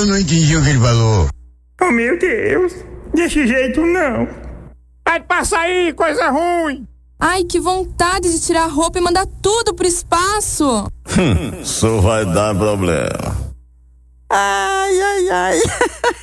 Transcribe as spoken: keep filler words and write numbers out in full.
Eu não entendi o que ele falou. Oh, meu Deus. Desse jeito não. Vai passar aí, coisa ruim. Ai, que vontade de tirar a roupa e mandar tudo pro espaço. Hum, isso vai dar problema. Ai, ai, ai.